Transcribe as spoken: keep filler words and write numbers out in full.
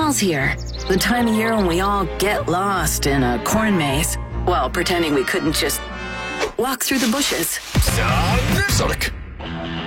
fall's here. The time of year when we all get lost in a corn maze while pretending we couldn't just walk through the bushes. Sonic!